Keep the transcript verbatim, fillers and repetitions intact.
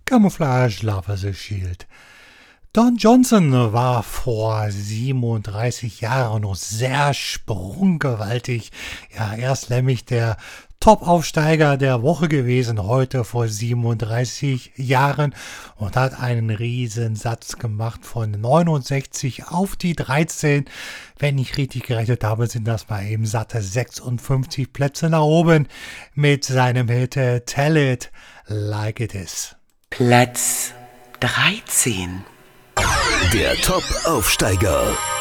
Camouflage Love the Shield. Don Johnson war vor siebenunddreißig Jahren noch sehr sprunggewaltig. Ja, erst nämlich der Top-Aufsteiger der Woche gewesen, heute vor siebenunddreißig Jahren und hat einen Riesensatz gemacht von neunundsechzig auf die dreizehn. Wenn ich richtig gerechnet habe, sind das mal eben satte sechsundfünfzig Plätze nach oben mit seinem Hit Tell It Like It Is. Platz dreizehn. Der Top-Aufsteiger.